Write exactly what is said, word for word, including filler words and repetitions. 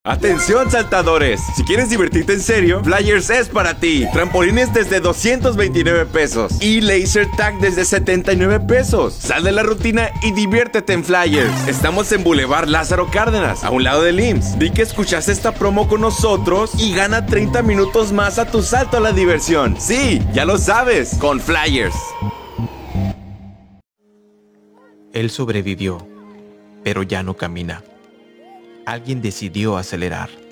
Atención saltadores, si quieres divertirte en serio, Flyers es para ti. Trampolines desde doscientos veintinueve pesos y laser tag desde setenta y nueve pesos. Sal de la rutina y diviértete en Flyers. Estamos en Boulevard Lázaro Cárdenas, a un lado del I M S S. Di que escuchaste esta promo con nosotros y gana treinta minutos más a tu salto a la diversión. Sí, ya lo sabes, con Flyers. Él sobrevivió, pero ya no camina. Alguien decidió acelerar.